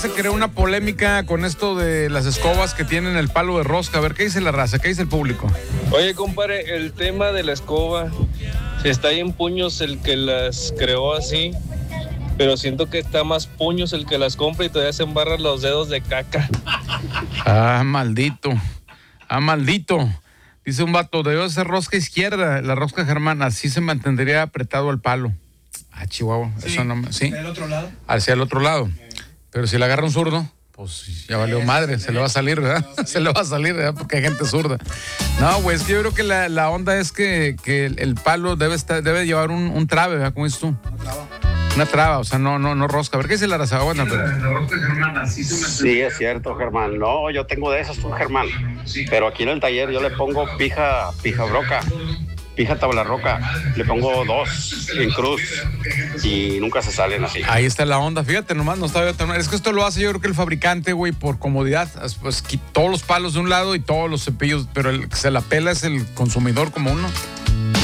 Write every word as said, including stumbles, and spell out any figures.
Se creó una polémica con esto de las escobas que tienen el palo de rosca. A ver, ¿qué dice la raza? ¿Qué dice el público? Oye, compadre, el tema de la escoba, si está ahí en puños el que las creó así, pero siento que está más puños el que las compra y todavía se embarran los dedos de caca. Ah, maldito. Ah, maldito. Dice un vato, debe ser rosca izquierda, la rosca germana, así se mantendría apretado al palo. Ah, Chihuahua, sí, eso no me... ¿Sí? ¿Hacia el otro lado? Hacia el otro lado. Pero si le agarra un zurdo, pues ya valió madre, se le va a salir, ¿verdad? Se le va a salir, ¿verdad? Porque hay gente zurda. No, güey, es que yo creo que la, la onda es que, que el, el palo debe estar, debe llevar un, un trabe, ¿verdad? ¿Cómo dices tú? Una traba. Una traba, o sea, no, no, no rosca. A ver, ¿qué dice la raza? Bueno, pero... Sí, es cierto, Germán. No, yo tengo de esas, tú, Germán. Pero aquí en el taller yo le pongo pija, pija broca. Pija tabla roca, le pongo dos en cruz y nunca se salen así. Ahí está la onda, fíjate, nomás no está tan... Es que esto lo hace yo creo que el fabricante, güey, por comodidad, pues todos los palos de un lado y todos los cepillos, pero el que se la pela es el consumidor como uno.